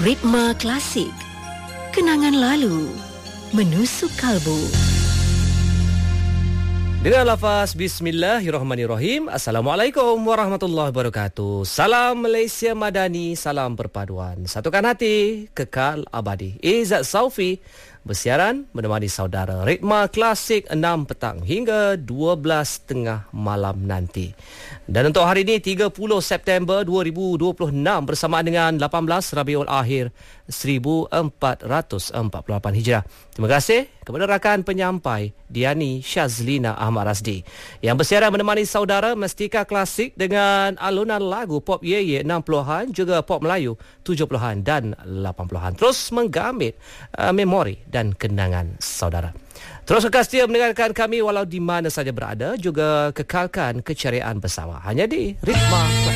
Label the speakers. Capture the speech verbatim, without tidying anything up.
Speaker 1: Ritma Klasik. Kenangan lalu menusuk kalbu.
Speaker 2: Dengan lafaz Bismillahirrahmanirrahim. Assalamualaikum warahmatullahi wabarakatuh. Salam Malaysia Madani, salam perpaduan. Satukan hati, kekal abadi. Izzat Saufi bersiaran menemani saudara Ritma Klasik enam petang hingga dua belas tengah malam nanti. Dan untuk hari ini tiga puluh September dua ribu dua puluh enam bersamaan dengan lapan belas Rabiul Akhir seribu empat ratus empat puluh lapan Hijrah. Terima kasih kepada rakan penyampai Diani Syazlina Ahmad Rasdi yang bersiaran menemani saudara Mestika Klasik dengan alunan lagu pop ye-ye enam puluhan juga pop Melayu tujuh puluhan dan lapan puluhan. Terus menggambit uh, memori dan kenangan saudara. Terus kekal setia mendengarkan kami walau di mana saja berada, juga kekalkan keceriaan bersama hanya di Ritma.